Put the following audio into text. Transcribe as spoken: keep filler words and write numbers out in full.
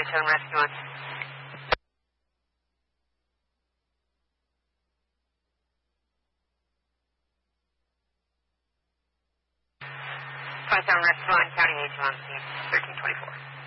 twenty-seven rescue on. twenty-seven rescue on, county agent on scene, thirteen twenty-four.